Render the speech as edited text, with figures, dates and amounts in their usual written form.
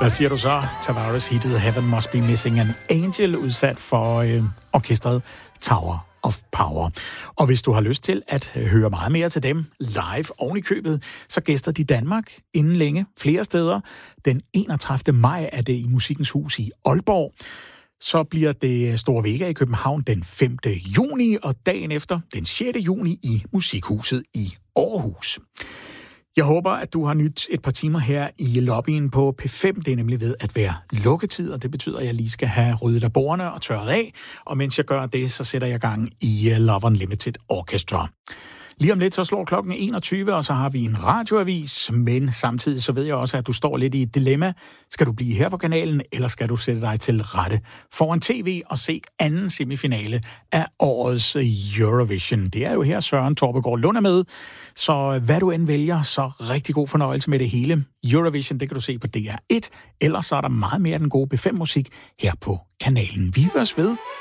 Hvad siger du så? Tavares hittet Heaven Must Be Missing an Angel, udsat for orkestret Tower of Power. Og hvis du har lyst til at høre meget mere til dem live oven i købet, så gæster de Danmark inden længe flere steder. Den 31. maj er det i Musikkens Hus i Aalborg. Så bliver det Store Vega i København den 5. juni, og dagen efter den 6. juni i Musikhuset i Aarhus. Jeg håber, at du har nyt et par timer her i lobbyen på P5. Det er nemlig ved at være lukketid, og det betyder, at jeg lige skal have ryddet af bordene og tørret af. Og mens jeg gør det, så sætter jeg gang i Love Unlimited Orchestra. Lige om lidt så slår klokken 21, og så har vi en radioavis, men samtidig så ved jeg også, at du står lidt i et dilemma. Skal du blive her på kanalen, eller skal du sætte dig til rette foran tv og se anden semifinale af årets Eurovision? Det er jo her Søren Torpegaard Lund er med, så hvad du end vælger, så rigtig god fornøjelse med det hele. Eurovision, det kan du se på DR1, ellers så er der meget mere af den gode B5-musik her på kanalen. Vi høres ved.